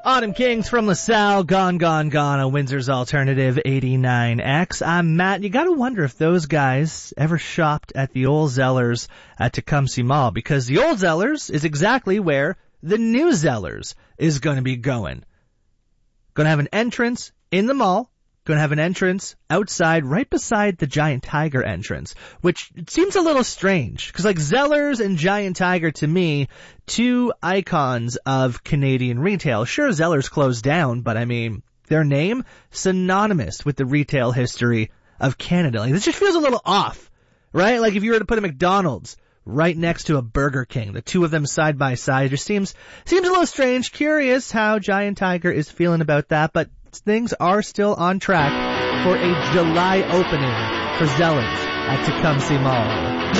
Autumn Kings from LaSalle, Gone, Gone, Gone on Windsor's Alternative 89X. I'm Matt. You gotta wonder if those guys ever shopped at the old Zellers at Tecumseh Mall, because the old Zellers is exactly where the new Zellers is gonna be going. Gonna have an entrance in the mall, gonna have an entrance outside right beside the Giant Tiger entrance, which seems a little strange, because like Zellers and Giant Tiger to me, two icons of Canadian retail. Sure, Zellers closed down, but I mean, their name synonymous with the retail history of Canada. Like, this just feels a little off, right? Like if you were to put a McDonald's right next to a Burger King, the two of them side by side, just seems a little strange. Curious how Giant Tiger is feeling about that, but things are still on track for a July opening for Zellers at Tecumseh Mall.